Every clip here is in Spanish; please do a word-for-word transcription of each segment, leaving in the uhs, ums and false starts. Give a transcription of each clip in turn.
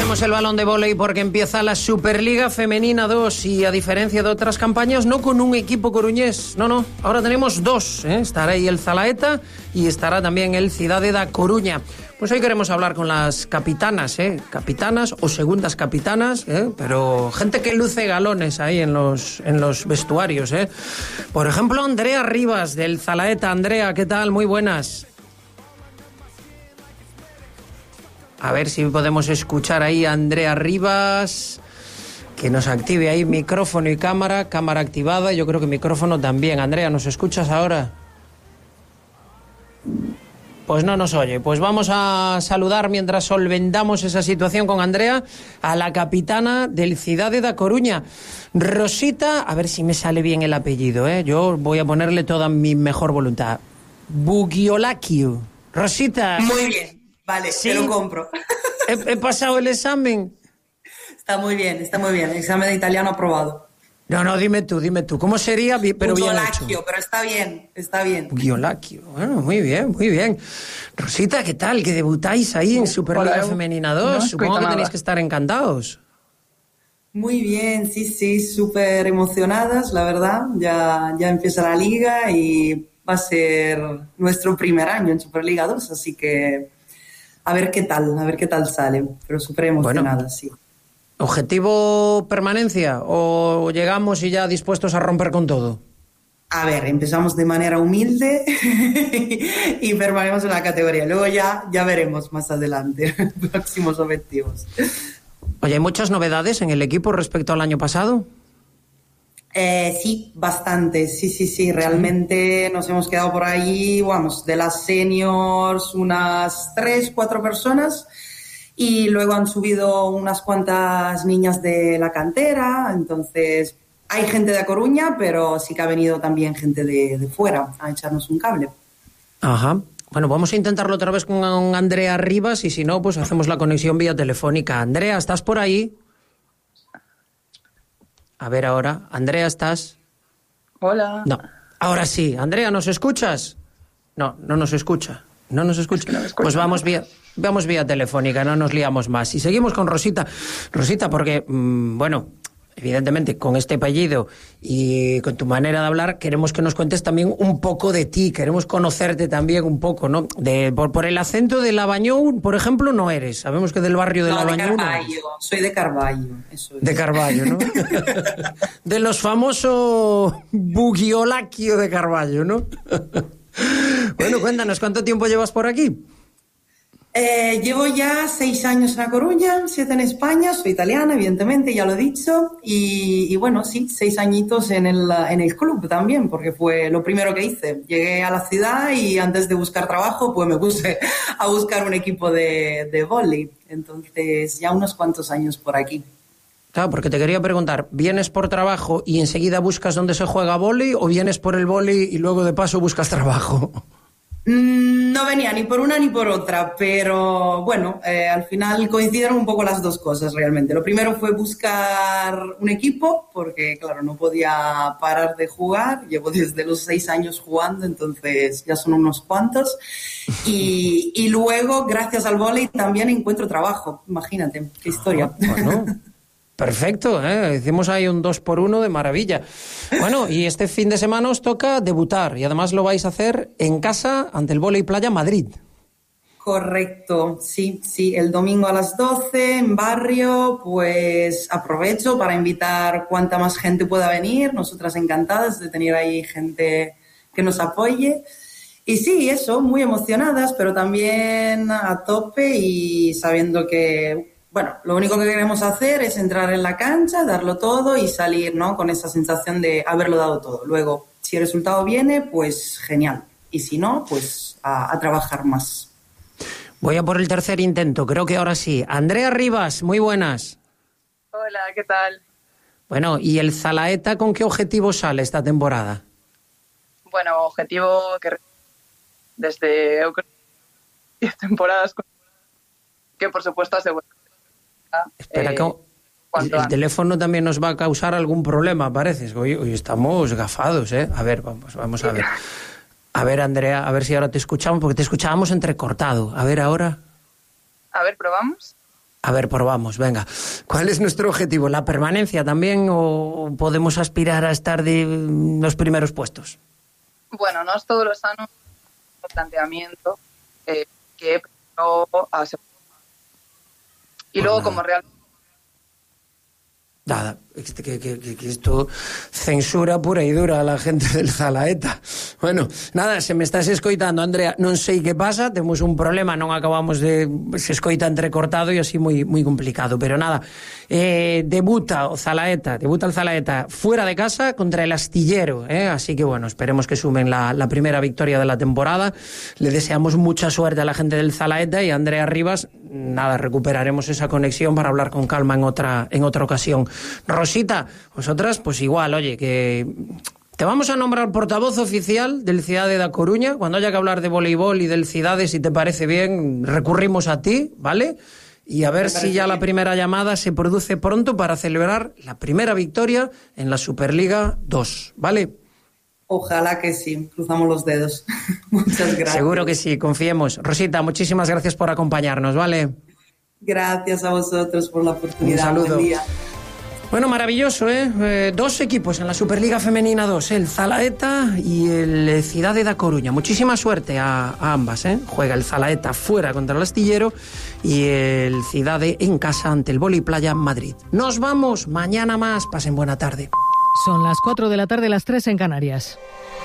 Tenemos el balón de vóley porque empieza la Superliga Femenina dos y a diferencia de otras campañas, no con un equipo coruñés, no, no, ahora tenemos dos, ¿eh? Estará ahí el Zalaeta y estará también el Cidade da Coruña. Pues hoy queremos hablar con las capitanas, ¿eh? Capitanas o segundas capitanas, ¿eh? Pero gente que luce galones ahí en los, en los vestuarios, ¿eh? Por ejemplo, Andrea Rivas del Zalaeta. Andrea, ¿qué tal? Muy buenas. A ver si podemos escuchar ahí a Andrea Rivas, que nos active ahí micrófono y cámara, cámara activada, yo creo que micrófono también. Andrea, ¿nos escuchas ahora? Pues no nos oye. Pues vamos a saludar mientras solventamos esa situación con Andrea a la capitana del Cidade da Coruña, Rosita, a ver si me sale bien el apellido, ¿eh? Yo voy a ponerle toda mi mejor voluntad. Bugiolacchio. Rosita. Muy bien. Vale, ¿sí? Te lo compro. ¿He, he pasado el examen? Está muy bien, está muy bien. Examen de italiano aprobado. No, no, dime tú, dime tú. ¿Cómo sería? Pero bien hecho. Pero está bien, está bien. Bugiolacchio. Bueno, muy bien, muy bien. Rosita, ¿qué tal? Que debutáis ahí en Superliga Femenina dos. No, supongo que nada. Tenéis que estar encantados. Muy bien, sí, sí, súper emocionadas, la verdad. Ya, ya empieza la liga y va a ser nuestro primer año en Superliga dos, así que a ver qué tal, a ver qué tal sale, pero súper emocionada, bueno, sí. ¿Objetivo permanencia o llegamos y ya dispuestos a romper con todo? A ver, empezamos de manera humilde y permanecemos en la categoría. Luego ya, ya veremos más adelante próximos objetivos. Oye, ¿hay muchas novedades en el equipo respecto al año pasado? Eh, sí, bastante, sí, sí, sí, realmente ¿Sí? Nos hemos quedado por ahí, vamos, de las seniors unas tres, cuatro personas y luego han subido unas cuantas niñas de la cantera, entonces hay gente de A Coruña, pero sí que ha venido también gente de, de fuera a echarnos un cable. Ajá. Bueno, vamos a intentarlo otra vez con Andrea Rivas y si no, pues hacemos la conexión vía telefónica. Andrea, ¿estás por ahí? A ver ahora. Andrea, ¿estás? Hola. No. Ahora sí. Andrea, ¿nos escuchas? No, no nos escucha. No nos escucha. Es que no me escucha. Pues vamos vía, vamos vía telefónica, no nos liamos más. Y seguimos con Rosita. Rosita, porque, mmm, bueno, evidentemente con este apellido y con tu manera de hablar, queremos que nos cuentes también un poco de ti. Queremos conocerte también un poco, ¿no? De, por, por el acento de Lavañou, por ejemplo, no eres. Sabemos que del barrio de no, Lavañou. De Carballo. No soy de Carballo. Eso es. De Carballo, ¿no? De los famosos Bugiolacchio de Carballo, ¿no? Bueno, cuéntanos, ¿cuánto tiempo llevas por aquí? Eh, llevo ya seis años en A Coruña, siete en España, soy italiana, evidentemente, ya lo he dicho, y, y bueno, sí, seis añitos en el, en el club también, porque fue lo primero que hice. Llegué a la ciudad y antes de buscar trabajo, pues me puse a buscar un equipo de, de vóley, entonces ya unos cuantos años por aquí. Claro, porque te quería preguntar, ¿vienes por trabajo y enseguida buscas dónde se juega vóley o vienes por el vóley y luego de paso buscas trabajo? No venía ni por una ni por otra, pero bueno, eh, al final coincidieron un poco las dos cosas realmente. Lo primero fue buscar un equipo, porque claro, no podía parar de jugar. Llevo desde los seis años jugando, entonces ya son unos cuantos. Y, y luego, gracias al vóley, también encuentro trabajo. Imagínate, qué historia. Ah, bueno. Perfecto, ¿eh? Hicimos ahí un dos por uno de maravilla. Bueno, y este fin de semana os toca debutar y además lo vais a hacer en casa ante el Vóley Playa Madrid. Correcto, sí, sí, el domingo a las doce en barrio, pues aprovecho para invitar cuanta más gente pueda venir, nosotras encantadas de tener ahí gente que nos apoye. Y sí, eso, muy emocionadas, pero también a tope y sabiendo que... Bueno, lo único que queremos hacer es entrar en la cancha, darlo todo y salir, ¿no? Con esa sensación de haberlo dado todo. Luego, si el resultado viene, pues genial. Y si no, pues a, a trabajar más. Voy a por el tercer intento, creo que ahora sí. Andrea Rivas, muy buenas. Hola, ¿qué tal? Bueno, ¿y el Zalaeta con qué objetivo sale esta temporada? Bueno, objetivo que desde diez temporadas que por supuesto asegura. Espera, eh, que el, el teléfono también nos va a causar algún problema, parece. Hoy, hoy estamos gafados, ¿eh? A ver, vamos, vamos a ver. A ver, Andrea, a ver si ahora te escuchamos, porque te escuchábamos entrecortado. A ver, ahora. A ver, ¿probamos? A ver, probamos, venga. ¿Cuál es nuestro objetivo? ¿La permanencia también o podemos aspirar a estar de los primeros puestos? Bueno, no es todos los años el planteamiento eh, que primero asegurar. Y pues luego, nada. Como realmente... Nada, que, que, que, que esto censura pura y dura a la gente del Zalaeta. Bueno, nada, se me estás escoitando, Andrea, non sei que pasa, temos un problema, non acabamos de... se escoita entrecortado e así moi, moi complicado, pero nada, eh, debuta o Zalaeta, debuta el Zalaeta fuera de casa contra el Astillero, eh? Así que bueno, esperemos que sumen la, la primera victoria de la temporada, le deseamos mucha suerte a la gente del Zalaeta y a Andrea Rivas, nada, recuperaremos esa conexión para hablar con calma en otra, en otra ocasión. Rosita, vosotras, pues igual, oye, que te vamos a nombrar portavoz oficial del Cidade da Coruña. Cuando haya que hablar de voleibol y del Cidade, si te parece bien, recurrimos a ti, ¿vale? Y a ver si ya la primera llamada se produce pronto para celebrar la primera victoria en la Superliga dos, ¿vale? Ojalá que sí, cruzamos los dedos. Muchas gracias. Seguro que sí, confiemos. Rosita, muchísimas gracias por acompañarnos, ¿vale? Gracias a vosotros por la oportunidad. Un saludo. Buen día. Bueno, maravilloso, ¿eh? ¿eh? Dos equipos en la Superliga Femenina dos, el Zalaeta y el Cidade da Coruña. Muchísima suerte a, a ambas, ¿eh? Juega el Zalaeta fuera contra el Astillero y el Cidade en casa ante el Vóley Playa Madrid. Nos vamos, mañana más, pasen buena tarde. Son las cuatro de la tarde, las tres en Canarias.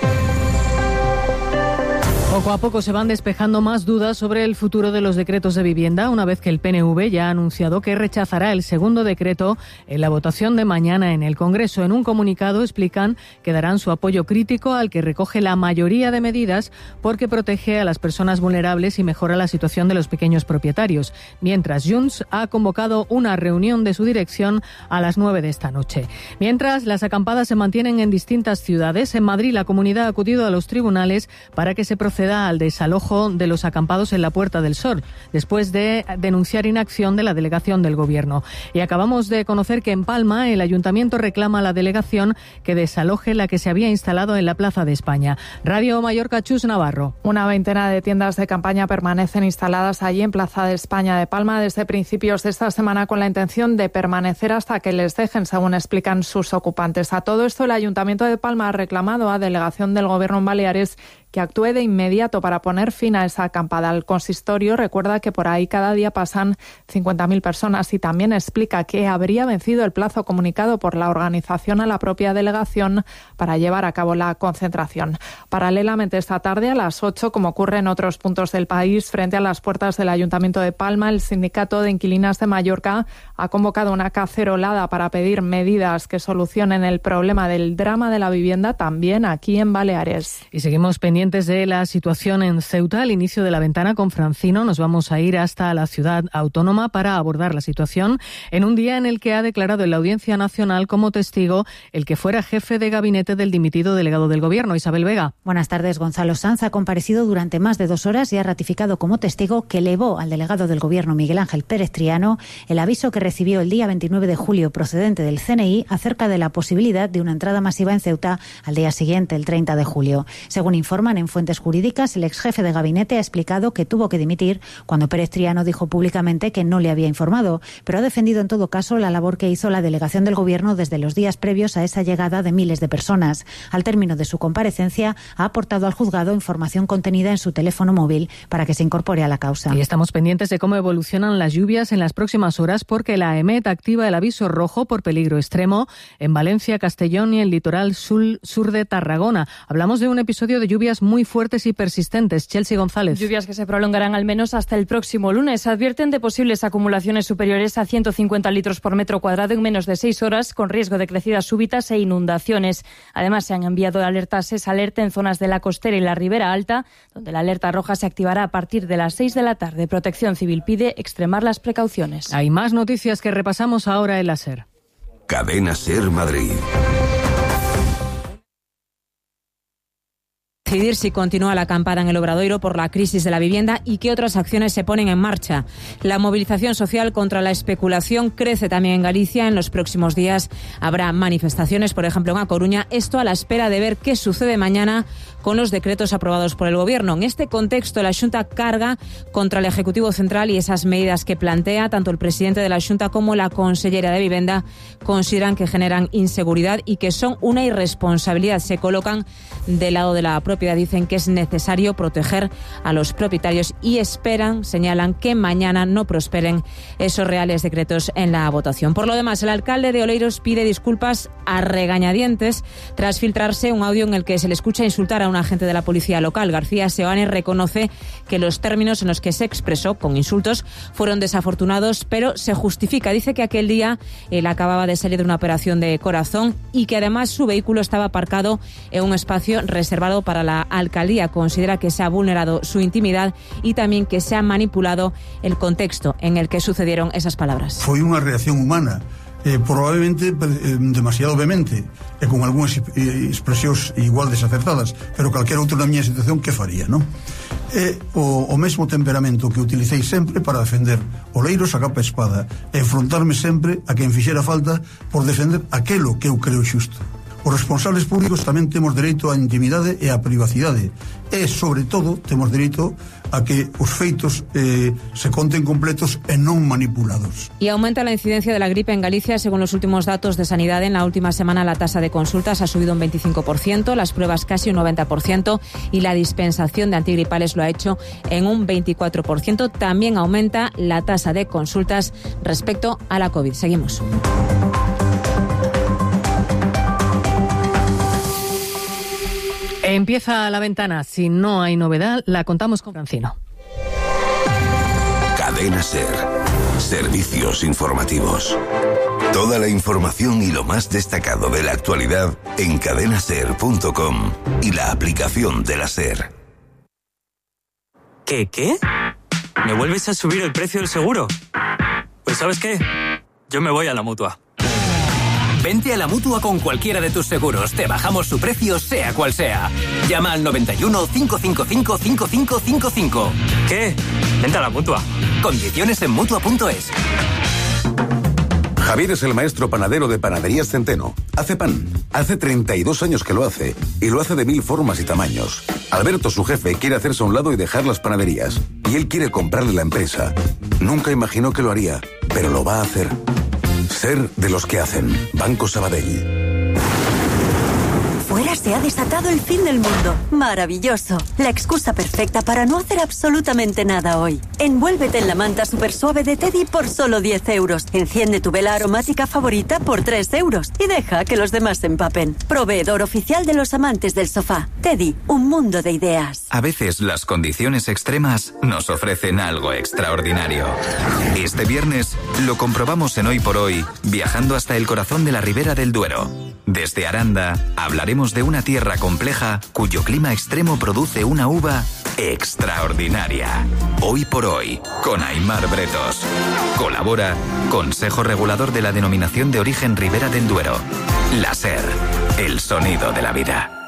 Poco a poco se van despejando más dudas sobre el futuro de los decretos de vivienda, una vez que el P N V ya ha anunciado que rechazará el segundo decreto en la votación de mañana en el Congreso. En un comunicado explican que darán su apoyo crítico al que recoge la mayoría de medidas porque protege a las personas vulnerables y mejora la situación de los pequeños propietarios. Mientras, Junts ha convocado una reunión de su dirección a las nueve de esta noche. Mientras, las acampadas se mantienen en distintas ciudades. En Madrid, la comunidad ha acudido a los tribunales para que se proceda al desalojo de los acampados en la Puerta del Sol, después de denunciar inacción de la delegación del Gobierno. Y acabamos de conocer que en Palma el Ayuntamiento reclama a la delegación que desaloje la que se había instalado en la Plaza de España. Radio Mallorca, Chus Navarro. Una veintena de tiendas de campaña permanecen instaladas allí en Plaza de España de Palma desde principios de esta semana con la intención de permanecer hasta que les dejen, según explican sus ocupantes. A todo esto, el Ayuntamiento de Palma ha reclamado a delegación del Gobierno en Baleares que actúe de inmediato para poner fin a esa acampada. El consistorio recuerda que por ahí cada día pasan cincuenta mil personas y también explica que habría vencido el plazo comunicado por la organización a la propia delegación para llevar a cabo la concentración. Paralelamente, esta tarde a las ocho, como ocurre en otros puntos del país, frente a las puertas del Ayuntamiento de Palma, el Sindicato de Inquilinas de Mallorca ha convocado una cacerolada para pedir medidas que solucionen el problema del drama de la vivienda también aquí en Baleares. Y seguimos pendientes de la situación en Ceuta. Al inicio de la ventana con Francino nos vamos a ir hasta la ciudad autónoma para abordar la situación en un día en el que ha declarado en la Audiencia Nacional como testigo el que fuera jefe de gabinete del dimitido delegado del Gobierno, Isabel Vega. Buenas tardes. Gonzalo Sanz ha comparecido durante más de dos horas y ha ratificado como testigo que elevó al delegado del Gobierno, Miguel Ángel Pérez Triano, el aviso que recibió el día veintinueve de julio procedente del C N I acerca de la posibilidad de una entrada masiva en Ceuta al día siguiente, el treinta de julio. Según informan en fuentes jurídicas, el ex jefe de gabinete ha explicado que tuvo que dimitir cuando Pérez Triano dijo públicamente que no le había informado, pero ha defendido en todo caso la labor que hizo la delegación del Gobierno desde los días previos a esa llegada de miles de personas. Al término de su comparecencia, ha aportado al juzgado información contenida en su teléfono móvil para que se incorpore a la causa. Y estamos pendientes de cómo evolucionan las lluvias en las próximas horas porque la EMET activa el aviso rojo por peligro extremo en Valencia, Castellón y el litoral sur, sur de Tarragona. Hablamos de un episodio de lluvias muy fuertes y persistentes. Chelsea González. Lluvias que se prolongarán al menos hasta el próximo lunes. Advierten de posibles acumulaciones superiores a ciento cincuenta litros por metro cuadrado en menos de seis horas, con riesgo de crecidas súbitas e inundaciones. Además, se han enviado alertas SES Alerta en zonas de la costera y la Ribera Alta, donde la alerta roja se activará a partir de las seis de la tarde. Protección Civil pide extremar las precauciones. Hay más noticias que repasamos ahora en la SER. Cadena SER Madrid. decidir si continúa la acampada en el Obradoiro por la crisis de la vivienda y qué otras acciones se ponen en marcha. La movilización social contra la especulación crece también en Galicia. En los próximos días habrá manifestaciones, por ejemplo en A Coruña, esto a la espera de ver qué sucede mañana con los decretos aprobados por el Gobierno. En este contexto, la Xunta carga contra el Ejecutivo Central y esas medidas que plantea. Tanto el presidente de la Xunta como la consellera de Vivienda consideran que generan inseguridad y que son una irresponsabilidad. Se colocan del lado de la propiedad, dicen que es necesario proteger a los propietarios y esperan, señalan, que mañana no prosperen esos reales decretos en la votación. Por lo demás, el alcalde de Oleiros pide disculpas a regañadientes tras filtrarse un audio en el que se le escucha insultar a un agente de la policía local. García Seoane reconoce que los términos en los que se expresó con insultos fueron desafortunados, pero se justifica. Dice que aquel día él acababa de salir de una operación de corazón y que además su vehículo estaba aparcado en un espacio reservado para la alcaldía. Considera que se ha vulnerado su intimidad y también que se ha manipulado el contexto en el que sucedieron esas palabras. Foi unha reacción humana, eh, probablemente eh, demasiado vehemente e con algunhas eh, expresións igual desacertadas, pero calquera outro na miña situación que faría, non? É o, o mesmo temperamento que utilicei sempre para defender Oleiros a capa e espada e enfrontarme sempre a quen fixera falta por defender aquelo que eu creo xusto. Os responsables públicos tamén temos dereito á intimidade e á privacidade e, sobre todo, temos dereito a que os feitos eh, se conten completos e non manipulados. Y aumenta la incidencia de la gripe en Galicia. Según los últimos datos de Sanidad, en la última semana la tasa de consultas ha subido un veinticinco por ciento, las pruebas casi un noventa por ciento y la dispensación de antigripales lo ha hecho en un veinticuatro por ciento. También aumenta la tasa de consultas respecto a la COVID. Seguimos. Empieza La Ventana. Si no hay novedad, la contamos con Francino. Cadena SER. Servicios informativos. Toda la información y lo más destacado de la actualidad en cadena ser punto com y la aplicación de la SER. ¿Qué, qué? ¿Me vuelves a subir el precio del seguro? Pues ¿sabes qué? Yo me voy a la Mutua. Vente a la Mutua con cualquiera de tus seguros. Te bajamos su precio, sea cual sea. Llama al noventa y uno, cinco cinco cinco, cinco cinco cinco cinco. ¿Qué? Vente a la Mutua. Condiciones en Mutua punto es. Javier es el maestro panadero de Panaderías Centeno. Hace pan. Hace treinta y dos años que lo hace. Y lo hace de mil formas y tamaños. Alberto, su jefe, quiere hacerse a un lado y dejar las panaderías. Y él quiere comprarle la empresa. Nunca imaginó que lo haría, pero lo va a hacer. Ser de los que hacen. Banco Sabadell. Fuera se ha desatado el fin del mundo. Maravilloso. La excusa perfecta para no hacer absolutamente nada hoy. Envuélvete en la manta super suave de Teddy por solo diez euros. Enciende tu vela aromática favorita por tres euros. Y deja que los demás se empapen. Proveedor oficial de los amantes del sofá. Teddy, un mundo de ideas. A veces las condiciones extremas nos ofrecen algo extraordinario. Este viernes lo comprobamos en Hoy por Hoy, viajando hasta el corazón de la Ribera del Duero. Desde Aranda hablaremos de una tierra compleja cuyo clima extremo produce una uva extraordinaria. Hoy por Hoy, con Aimar Bretos. Colabora Consejo Regulador de la Denominación de Origen Ribera del Duero. La SER, el sonido de la vida.